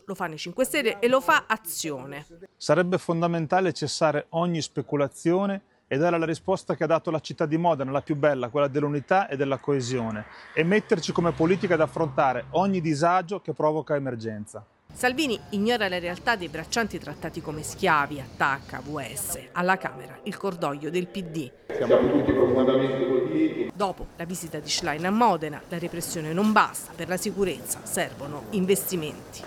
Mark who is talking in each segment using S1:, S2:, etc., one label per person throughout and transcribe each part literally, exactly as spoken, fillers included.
S1: lo fa nei cinque Stelle e lo fa Azione.
S2: Sarebbe fondamentale cessare ogni speculazione e dare la risposta che ha dato la città di Modena, la più bella, quella dell'unità e della coesione, e metterci come politica ad affrontare ogni disagio che provoca emergenza.
S1: Salvini ignora la realtà dei braccianti trattati come schiavi, attacca V S. Alla Camera il cordoglio del P D.
S3: Siamo tutti profondamente colpiti.
S1: Dopo la visita di Schlein a Modena, la repressione non basta, per la sicurezza servono investimenti.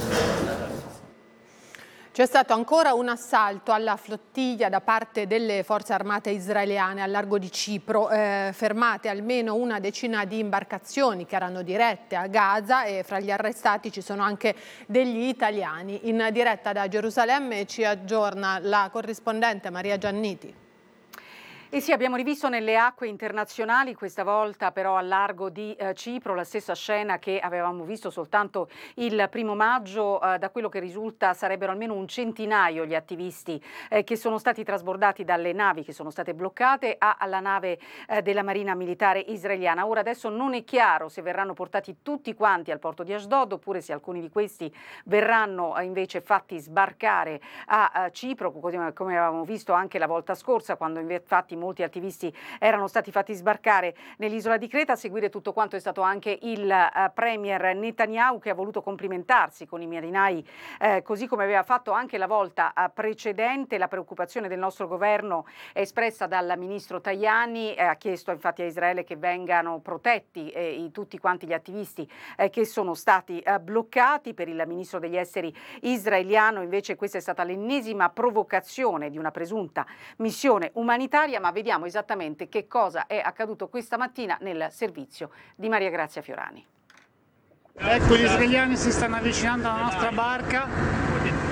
S4: C'è stato ancora un assalto alla flottiglia da parte delle forze armate israeliane al largo di Cipro, eh, fermate almeno una decina di imbarcazioni che erano dirette a Gaza e fra gli arrestati ci sono anche degli italiani. In diretta da Gerusalemme ci aggiorna la corrispondente Maria Gianniti.
S5: E sì, abbiamo rivisto nelle acque internazionali, questa volta però al largo di eh, Cipro, la stessa scena che avevamo visto soltanto il primo maggio. Eh, da quello che risulta sarebbero almeno un centinaio gli attivisti eh, che sono stati trasbordati dalle navi che sono state bloccate a, alla nave eh, della Marina Militare israeliana. Ora adesso non è chiaro se verranno portati tutti quanti al porto di Ashdod oppure se alcuni di questi verranno eh, invece fatti sbarcare a, a Cipro, come, come avevamo visto anche la volta scorsa, quando infatti molti attivisti erano stati fatti sbarcare nell'isola di Creta. A seguire tutto quanto è stato anche il uh, premier Netanyahu, che ha voluto complimentarsi con i marinai eh, così come aveva fatto anche la volta uh, precedente. La preoccupazione del nostro governo è espressa dal ministro Tajani, eh, ha chiesto infatti a Israele che vengano protetti eh, i, tutti quanti gli attivisti eh, che sono stati uh, bloccati. Per il ministro degli esteri israeliano invece questa è stata l'ennesima provocazione di una presunta missione umanitaria, ma vediamo esattamente che cosa è accaduto questa mattina nel servizio di Maria Grazia Fiorani.
S6: Ecco, gli israeliani si stanno avvicinando alla nostra barca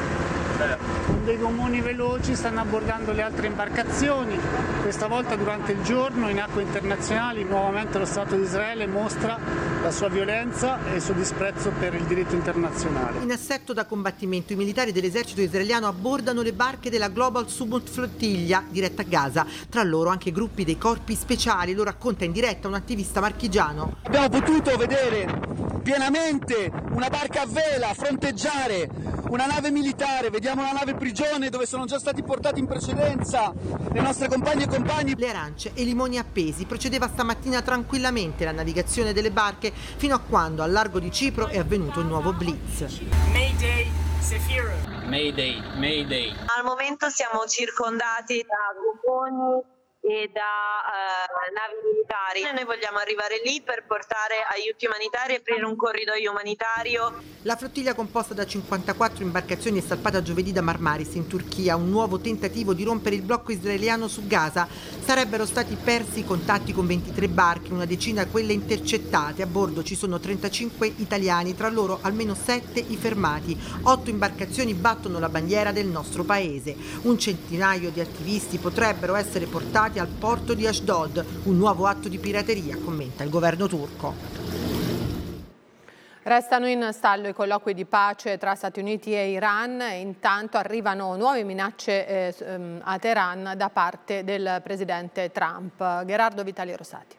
S6: con dei gommoni veloci, stanno abbordando le altre imbarcazioni. Questa volta durante il giorno in acque internazionali nuovamente lo Stato di Israele mostra la sua violenza e il suo disprezzo per il diritto internazionale.
S7: In assetto da combattimento i militari dell'esercito israeliano abbordano le barche della Global Submarine Flottiglia diretta a Gaza, tra loro anche gruppi dei corpi speciali, lo racconta in diretta un attivista marchigiano.
S8: Abbiamo potuto vedere pienamente una barca a vela fronteggiare una nave militare, vediamo una nave prigione dove sono già stati portati in precedenza le nostre compagne e compagni.
S7: Le arance e i limoni appesi, procedeva stamattina tranquillamente la navigazione delle barche fino a quando al largo di Cipro è avvenuto il nuovo blitz.
S9: Mayday, Sefiro.
S10: Mayday, Mayday.
S11: Al momento siamo circondati da gommoni e da uh, navi militari. Noi vogliamo arrivare lì per portare aiuti umanitari e aprire un corridoio umanitario.
S7: La flottiglia composta da cinquantaquattro imbarcazioni è salpata giovedì da Marmaris in Turchia, un nuovo tentativo di rompere il blocco israeliano su Gaza. Sarebbero stati persi i contatti con ventitré barche, una decina quelle intercettate. A bordo ci sono trentacinque italiani, tra loro almeno sette i fermati. Otto imbarcazioni battono la bandiera del nostro paese. Un centinaio di attivisti potrebbero essere portati al porto di Ashdod, un nuovo atto di pirateria, commenta il governo turco.
S4: Restano in stallo i colloqui di pace tra Stati Uniti e Iran e intanto arrivano nuove minacce eh, a Teheran da parte del presidente Trump. Gerardo Vitali Rosati.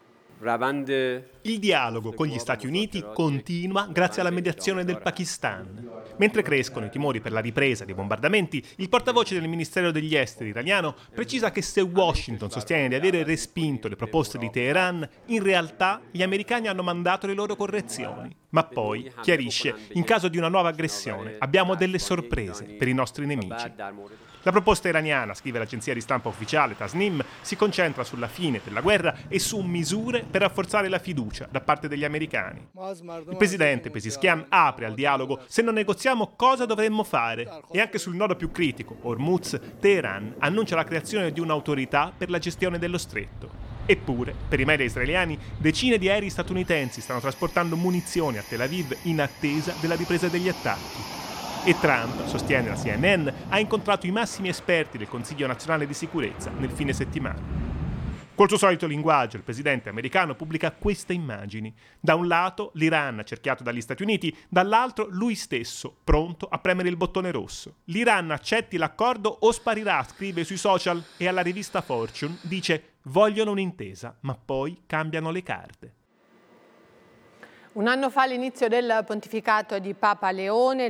S12: Il dialogo con gli Stati Uniti continua grazie alla mediazione del Pakistan. Mentre crescono i timori per la ripresa dei bombardamenti, il portavoce del Ministero degli Esteri iraniano precisa che se Washington sostiene di avere respinto le proposte di Teheran, in realtà gli americani hanno mandato le loro correzioni. Ma poi chiarisce, in caso di una nuova aggressione, abbiamo delle sorprese per i nostri nemici. La proposta iraniana, scrive l'agenzia di stampa ufficiale Tasnim, si concentra sulla fine della guerra e su misure per rafforzare la fiducia da parte degli americani. Il presidente Pezeshkian apre al dialogo: se non negoziamo cosa dovremmo fare? E anche sul nodo più critico, Hormuz, Teheran annuncia la creazione di un'autorità per la gestione dello stretto. Eppure, per i media israeliani, decine di aerei statunitensi stanno trasportando munizioni a Tel Aviv in attesa della ripresa degli attacchi. E Trump, sostiene la C N N, ha incontrato i massimi esperti del Consiglio nazionale di sicurezza nel fine settimana. Col suo solito linguaggio, il presidente americano pubblica queste immagini. Da un lato l'Iran cerchiato dagli Stati Uniti, dall'altro lui stesso, pronto a premere il bottone rosso. L'Iran accetti l'accordo o sparirà, scrive sui social, e alla rivista Fortune dice: vogliono un'intesa, ma poi cambiano le carte.
S4: Un anno fa all'inizio del pontificato di Papa Leone,